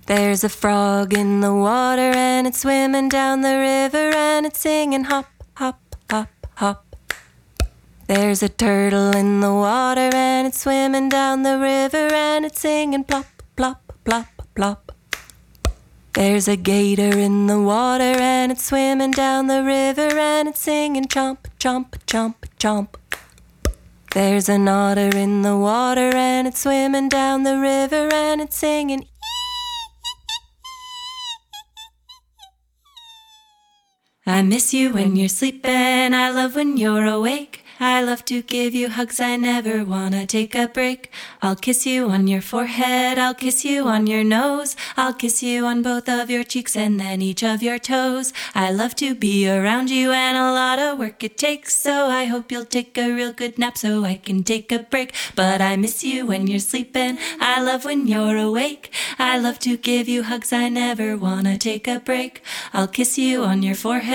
There's a frog in the water and it's swimming down the river and it's singing hop, hop, hop, hop. There's a turtle in the water and it's swimming down the river and it's singing plop, plop, plop, plop. There's a gator in the water and it's swimming down the river and it's singing chomp, chomp, chomp, chomp. There's an otter in the water and it's swimming down the river and it's singing. I miss you when you're sleeping, I love when you're awake. I love to give you hugs, I never wanna take a break. I'll kiss you on your forehead, I'll kiss you on your nose. I'll kiss you on both of your cheeks and then each of your toes. I love to be around you and a lot of work it takes. So I hope you'll take a real good nap so I can take a break. But I miss you when you're sleeping, I love when you're awake. I love to give you hugs, I never wanna take a break. I'll kiss you on your forehead.